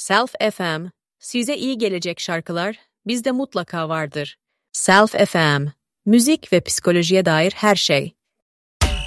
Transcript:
Self FM, size iyi gelecek şarkılar bizde mutlaka vardır. Self FM, müzik ve psikolojiye dair her şey.